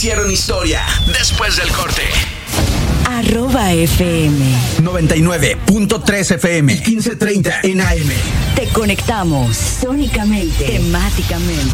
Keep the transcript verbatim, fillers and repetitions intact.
hicieron historia después del corte. Arroba F M noventa y nueve punto tres F M y quince treinta en A M. Te conectamos sónicamente, temáticamente.